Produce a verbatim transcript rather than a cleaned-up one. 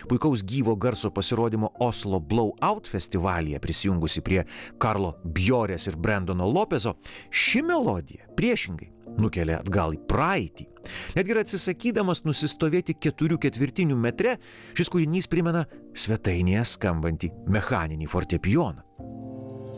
puikaus gyvo garso pasirodymo Oslo Blowout festivalyje prisijungusi prie Karlo Bjorės ir Brendono Lopezo, ši melodija priešingai nukelia atgal į praeitį. Netgi ir atsisakydamas nusistovėti keturių ketvirtinių metre, šis kūrinys primena svetainėje skambantį mechaninį fortepijoną.